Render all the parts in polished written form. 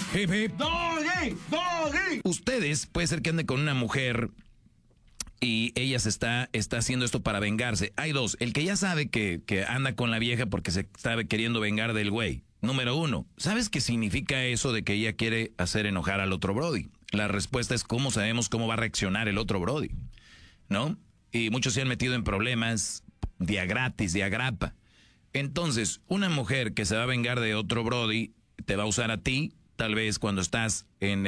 Hip, hip. Doggy, doggy. Ustedes, puede ser que anden con una mujer y ella está haciendo esto para vengarse. Hay dos. El que ya sabe que anda con la vieja porque se está queriendo vengar del güey. Número uno, ¿sabes qué significa eso de que ella quiere hacer enojar al otro brody? La respuesta es cómo sabemos cómo va a reaccionar el otro brody, ¿no? Y muchos se han metido en problemas de a gratis, de a grapa. Entonces, una mujer que se va a vengar de otro brody te va a usar a ti, tal vez cuando estás en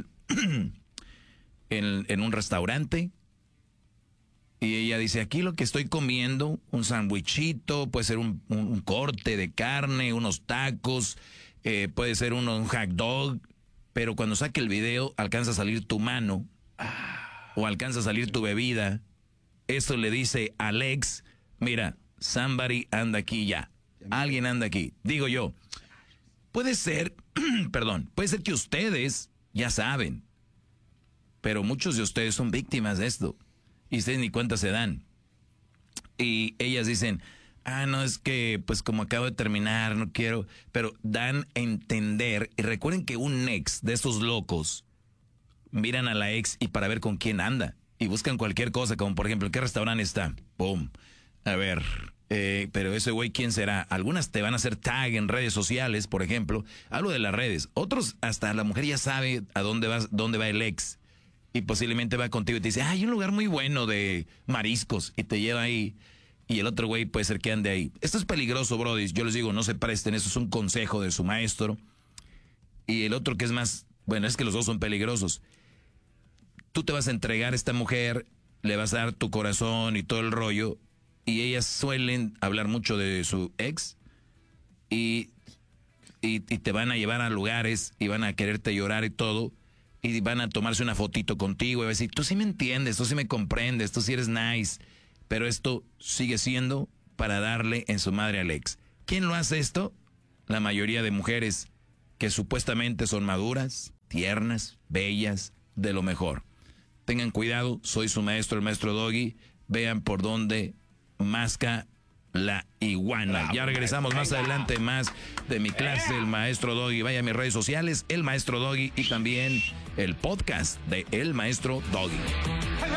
en un restaurante. Y ella dice, aquí lo que estoy comiendo, un sandwichito, puede ser un corte de carne, unos tacos, puede ser un hot dog, pero cuando saque el video alcanza a salir tu mano o alcanza a salir tu bebida. Esto le dice a Alex, mira, somebody anda aquí ya, alguien anda aquí. Digo yo, puede ser, perdón, puede ser que ustedes ya saben, pero muchos de ustedes son víctimas de esto. Y ustedes ni cuenta se dan. Y ellas dicen, no, es que pues como acabo de terminar, no quiero. Pero dan a entender. Y recuerden que un ex de estos locos miran a la ex y para ver con quién anda. Y buscan cualquier cosa, como por ejemplo, ¿en qué restaurante está? ¡Pum! A ver, pero ese güey, ¿quién será? Algunas te van a hacer tag en redes sociales, por ejemplo. Hablo de las redes. Otros, hasta la mujer ya sabe a dónde va el ex. Y posiblemente va contigo y te dice, hay un lugar muy bueno de mariscos. Y te lleva ahí. Y el otro güey puede ser que ande ahí. Esto es peligroso, brody. Yo les digo, no se presten. Eso es un consejo de su maestro. Y el otro que es más, bueno, es que los dos son peligrosos. Tú te vas a entregar a esta mujer, le vas a dar tu corazón y todo el rollo. Y ellas suelen hablar mucho de su ex. Y te van a llevar a lugares y van a quererte llorar y todo. Y van a tomarse una fotito contigo y va a decir, tú sí me entiendes, tú sí me comprendes, tú sí eres nice. Pero esto sigue siendo para darle en su madre al ex. ¿Quién lo hace esto? La mayoría de mujeres que supuestamente son maduras, tiernas, bellas, de lo mejor. Tengan cuidado, soy su maestro, el maestro Doggy. Vean por dónde masca la iguana. Ya regresamos más adelante, más de mi clase, el maestro Doggy. Vaya a mis redes sociales, el maestro Doggy, y también el podcast de El Maestro Doggy.